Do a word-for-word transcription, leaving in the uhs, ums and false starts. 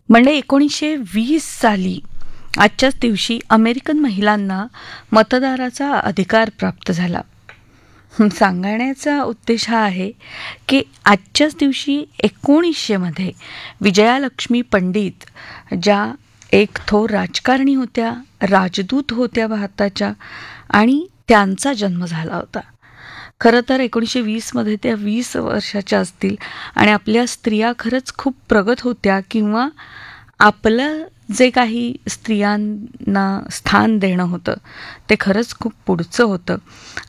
म्हणजे एकोणीसशे वीस साली आजच्याच दिवशी अमेरिकन महिलांना मतदाराचा अधिकार प्राप्त झाला. हं, सांगण्याचा उद्देश हा आहे की आजच्याच दिवशी एकोणीसशेमध्ये विजयालक्ष्मी पंडित, ज्या एक थोर राजकारणी होत्या, राजदूत होत्या भारताच्या, आणि त्यांचा जन्म झाला होता. खरं तर एकोणीसशे वीसमध्ये त्या वीस वर्षाच्या असतील आणि आपल्या स्त्रिया खरंच खूप प्रगत होत्या, किंवा आपलं जे काही स्त्रियांना स्थान देणं होतं ते खरंच खूप पुढचं होतं.